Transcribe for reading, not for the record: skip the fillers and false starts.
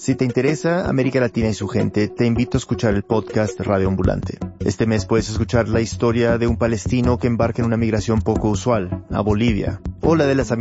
Si te interesa América Latina y su gente, te invito a escuchar el podcast Radio Ambulante. Este mes puedes escuchar la historia de un palestino que embarca en una migración poco usual, a Bolivia, o la de las